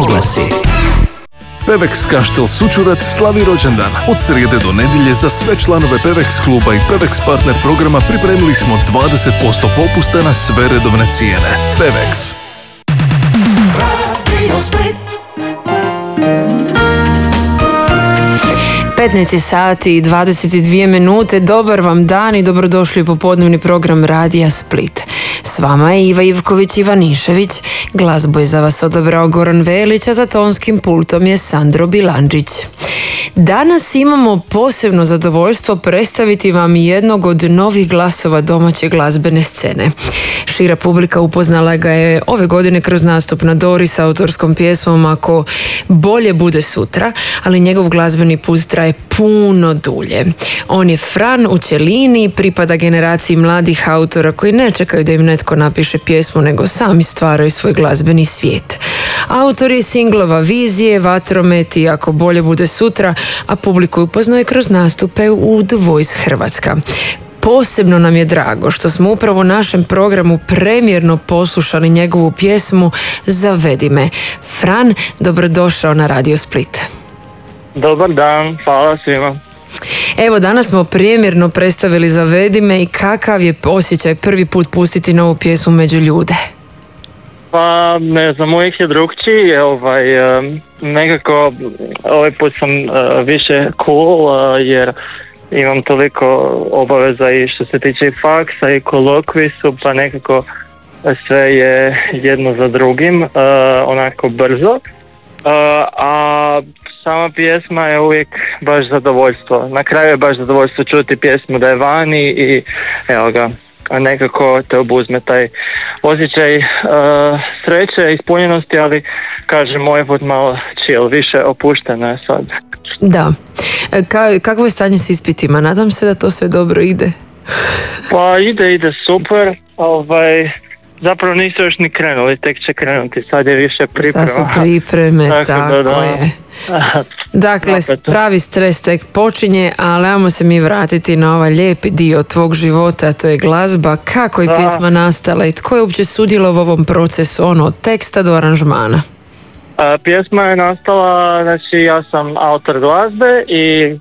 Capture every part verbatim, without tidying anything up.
oglasi. Pevex Kaštel Sučurac slavi rođendan. Od srijede do nedjelje za sve članove Pevex kluba i Pevex partner programa pripremili smo dvadeset posto popusta na sve redovne cijene. Pevex. petnaest sati i dvadeset dvije minute. Dobar vam dan i dobrodošli u popodnevni program Radija Split. S vama je Iva Ivković Ivanišević. Glazbu je za vas odabrao Goran Velić, a za tonskim pultom je Sandro Bilandžić. Danas imamo posebno zadovoljstvo predstaviti vam jednog od novih glasova domaće glazbene scene. Šira publika upoznala ga je ove godine kroz nastup na Dori sa autorskom pjesmom Ako bolje bude sutra, ali njegov glazbeni put traje puno dulje. On je Fran u cjelini, pripada generaciji mladih autora koji ne čekaju da im netko napiše pjesmu, nego sami stvaraju svoj glazbeni svijet. Autor je singlova Vizije, Vatromet i Ako bolje bude sutra, a publiku upoznao je kroz nastupe u The Voice Hrvatska. Posebno nam je drago što smo upravo u našem programu premijerno poslušali njegovu pjesmu Zavedi me. Fran, dobrodošao na Radio Split. Dobar dan, hvala svima. Evo, danas smo premijerno predstavili Zavedi me i kakav je osjećaj prvi put pustiti novu pjesmu među ljude? Pa ne znam, uvijek je drugčiji, ovaj, nekako ovaj put sam više cool jer imam toliko obaveza i što se tiče i faksa i kolokvisu, pa nekako sve je jedno za drugim, onako brzo, a sama pjesma je uvijek baš zadovoljstvo. Na kraju je baš zadovoljstvo čuti pjesmu da je vani i evo ga, nekako te obuzme taj osjećaj uh, sreće, ispunjenosti, ali kažem, moj put malo chill, više opušteno je sad. Da. Ka- kakvo je stanje s ispitima? Nadam se da to sve dobro ide. Pa ide, ide super. Ovaj, zapravo nisu još ni krenuli, tek će krenuti. Sad je više priprema. Sad su pripreme, tako, tako da, da. je. Dakle, pravi stres tek počinje, ali ajmo se mi vratiti na ovaj lijepi dio tvog života, a to je glazba. Kako je da. pjesma nastala i tko je uopće sudjelovao u ovom procesu, ono od teksta do aranžmana? A, pjesma je nastala, znači ja sam autor glazbe i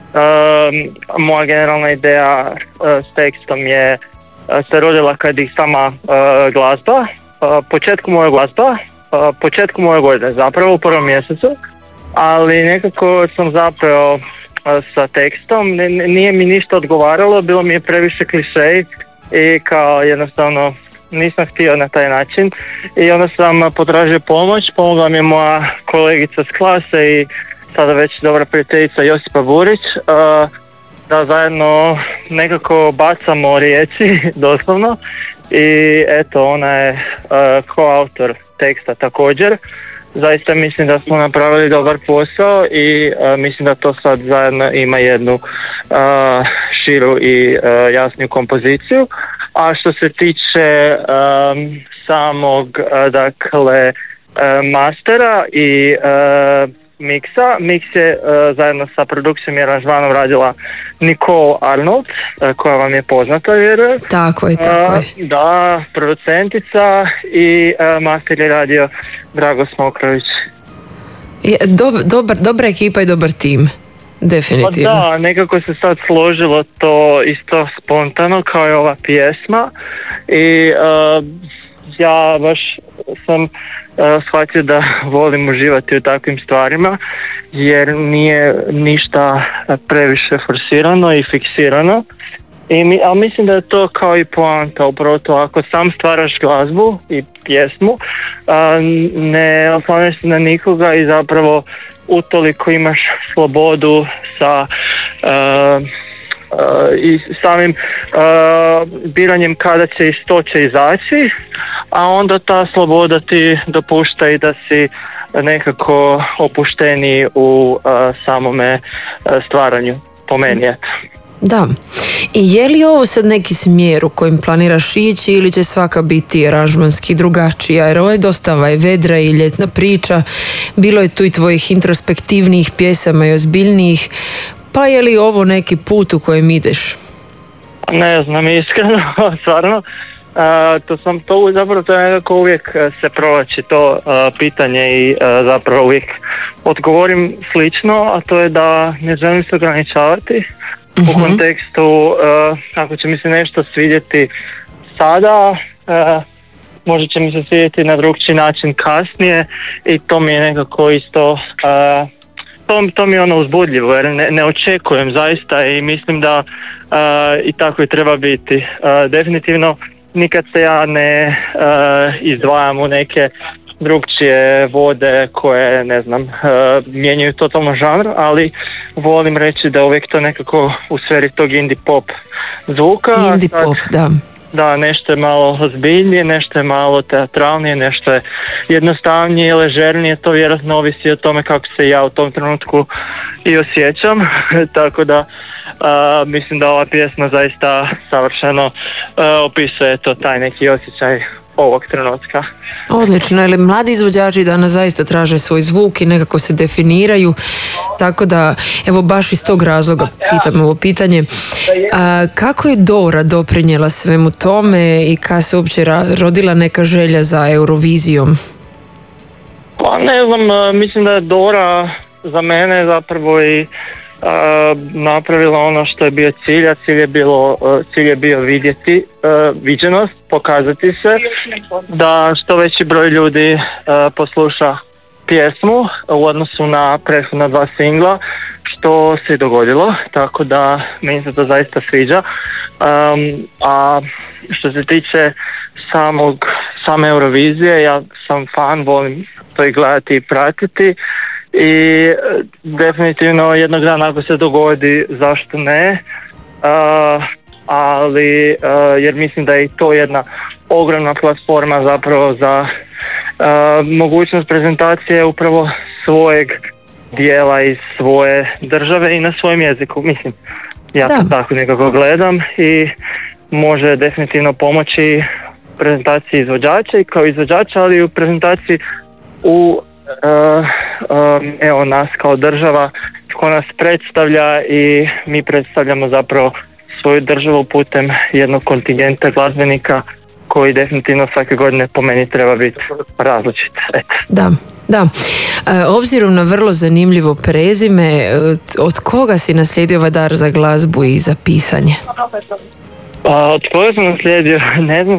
um, moja generalna ideja uh, s tekstom je uh, se rodila kad ih sama uh, glazba, uh, početku moje glazba, uh, početku moje godine, zapravo u prvom mjesecu, ali nekako sam zapeo uh, sa tekstom, N- nije mi ništa odgovaralo, bilo mi je previše klišej i kao jednostavno nisam htio na taj način i onda sam potražio pomoć, pomogla mi je moja kolegica s klase i sada već dobra prijateljica Josipa Burić, uh, da zajedno nekako bacamo riječi, doslovno, i eto, ona je uh, koautor teksta također. Zaista mislim da smo napravili dobar posao i uh, mislim da to sad zajedno ima jednu uh, širu i uh, jasniju kompoziciju. A što se tiče um, samog uh, dakle uh, mastera i uh, miksa, miks je uh, zajedno sa produkcijom i aranžmanom radila Nicole Arnold, uh, koja vam je poznata, vjerujem. Tako je, tako je. Uh, da, producentica i uh, master je radio Drago Smokrović. Je, dob, dobar, dobra ekipa i dobar tim. Definitivno. Pa da, nekako se sad složilo to isto spontano kao je ova pjesma i uh, ja baš sam uh, shvatio da volim uživati u takvim stvarima jer nije ništa previše forsirano i fiksirano. I mi, ali mislim da je to kao i poanta, upravo to, ako sam stvaraš glazbu i pjesmu, a, ne oslanjaš se na nikoga i zapravo utoliko imaš slobodu sa a, a, i samim a, biranjem kada će i što će izaći, a onda ta sloboda ti dopušta i da si nekako opušteniji u a, samome a, stvaranju, po meni, eto. Da. I je li ovo sad neki smjer u kojem planiraš ići ili će svaka biti aranžmanski drugačija? Jer ovo je dosta ovaj vedra i ljetna priča. Bilo je tu i tvojih introspektivnijih pjesama i ozbiljnijih. Pa je li ovo neki put u kojem ideš? Ne znam, iskreno, stvarno. Uh, to sam to zapravo to je nekako uvijek se provlači to uh, pitanje i uh, zapravo uvijek odgovorim slično, a to je da ne želim se ograničavati uh-huh. u kontekstu uh, ako će mi se nešto svidjeti sada, uh, možda će mi se svidjeti na drugčiji način kasnije i to mi je nekako isto uh, to, to mi je ono uzbudljivo jer ne, ne očekujem zaista i mislim da uh, i tako i treba biti. Uh, definitivno nikad se ja ne uh, izdvajam u neke drugčije vode koje, ne znam, uh, mijenjaju totalno žanr, ali volim reći da uvijek to nekako u sferi tog indie pop zvuka. Indie sad, pop, da. Da, nešto je malo ozbiljnije, nešto je malo teatralnije, nešto je jednostavnije, ležernije, to vjerojatno ovisi o tome kako se ja u tom trenutku i osjećam, tako da uh, mislim da ova pjesma zaista savršeno uh, opisuje to taj neki osjećaj ovog trenutka. Odlično, jer mladi izvođači danas zaista traže svoj zvuk i nekako se definiraju, tako da evo baš iz tog razloga pitam ovo pitanje. A, kako je Dora doprinijela svemu tome i kada se uopće rodila neka želja za Eurovizijom? Pa ne znam, mislim da je Dora za mene zapravo i Uh, napravila ono što je bio cilj, a cilj je, bilo, uh, cilj je bio vidjeti uh, viđenost, pokazati se, da što veći broj ljudi uh, posluša pjesmu u odnosu na prethodna dva singla, što se dogodilo, tako da meni se to zaista sviđa. Um, a što se tiče samog, same Eurovizije, ja sam fan, volim to i gledati i pratiti. I definitivno jednog dana ako se dogodi, zašto ne, uh, ali uh, jer mislim da je i to jedna ogromna platforma zapravo za uh, mogućnost prezentacije upravo svojeg dijela iz svoje države i na svojem jeziku. Mislim, ja to tako nekako gledam i može definitivno pomoći prezentaciji izvođača i kao izvođača, ali i u prezentaciji u Uh, um, evo nas kao država ko nas predstavlja i mi predstavljamo zapravo svoju državu putem jednog kontingenta glazbenika koji definitivno svake godine po meni treba biti različit. Eto. Da, da. E, obzirom na vrlo zanimljivo prezime, od koga si naslijedio ovaj dar za glazbu i za pisanje? Pa, od koga sam naslijedio, ne znam